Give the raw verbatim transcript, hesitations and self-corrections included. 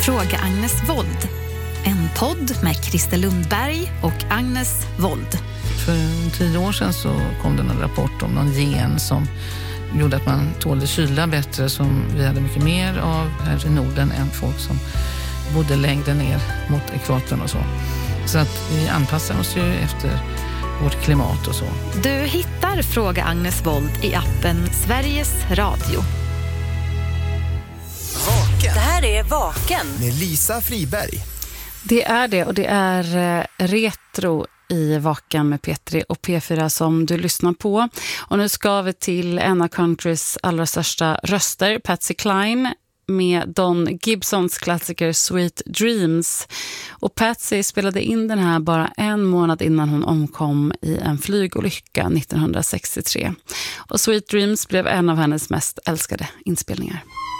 Fråga Agnes Wold. En podd med Christer Lundberg och Agnes Wold. För tio år sedan så kom det en rapport om någon gen som gjorde att man tålde kyla bättre, som vi hade mycket mer av här i Norden än folk som bodde längre ner mot ekvatorn och så. Så att vi anpassar oss ju efter vårt klimat och så. Du hittar Fråga Agnes Wold i appen Sveriges Radio. Vaken. Det här är Vaken Med Lisa Friberg. Det är det, och det är eh, retro i Vaken med P tre och P fyra som du lyssnar på. Och nu ska vi till en av countrys allra största röster, Patsy Cline, med Don Gibsons klassiker Sweet Dreams. Och Patsy spelade in den här bara en månad innan hon omkom i en flygolycka nittonhundrasextiotre. Och Sweet Dreams blev en av hennes mest älskade inspelningar.